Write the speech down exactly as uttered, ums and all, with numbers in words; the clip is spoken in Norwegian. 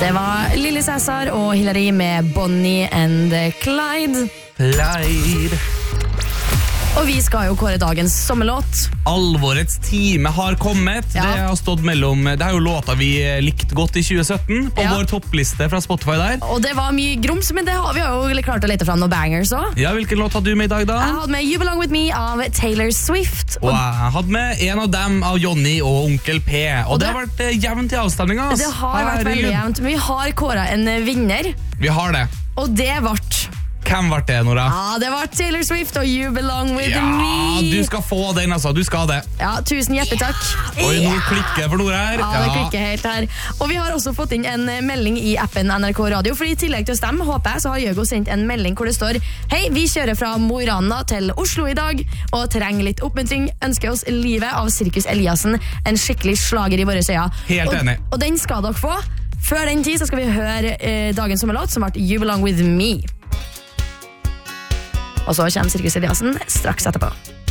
Det var Lily Cæsar og Hilary med Bonnie and Clyde. Clyde. Og vi skal jo kåre dagens sommerlåt. Alvorets time har kommet. Ja. Det har stått mellom Det er jo låta vi likte godt i tjue sytten på Ja. vår toppliste fra Spotify der. Og det var mye grums, men det har vi har jo klart å lete fram noen bangers også. Ja, hvilken låt hadde du med i dag da? Jeg hadde med You Belong With Me av Taylor Swift. Og jeg hadde med en av dem av Johnny og Onkel P. Og, Og det det- har vært eh, jevnt i avstemninga. Det har vært veldig jevnt, men vi har kåret en vinner, Vi har det. og det ble... Hvem ble det, Nora? Ja, det var Taylor Swift og You Belong With Ja, Me. du skal få den, altså. Du skal det. Ja, tusen hjertelig takk. Oi, nå klikker det for Nora her. Ja, det klikker helt her. Og vi har også fått inn en melding i appen N R K Radio, for i tillegg til å stemme, håper jeg, så har Jøgo sendt en melding hvor det står: Hei, vi kjører fra Mo i Rana til Oslo i dag, og trenger litt oppmuntring. Ønsker oss Livet av Sirkus Eliassen, en skikkelig slager i våre øyne. Helt og, enig. Og den skal dere få. Før den tid så skal vi høre eh, dagens sommerlåt, som ble You Belong With Me. Og så kommer Sirkus Eliassen straks etterpå.